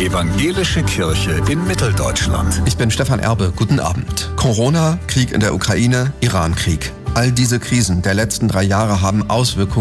Evangelische Kirche in Mitteldeutschland. Ich bin Stefan Erbe. Guten Abend. Corona, Krieg in der Ukraine, Iran-Krieg. All diese Krisen der letzten 3 Jahre haben Auswirkungen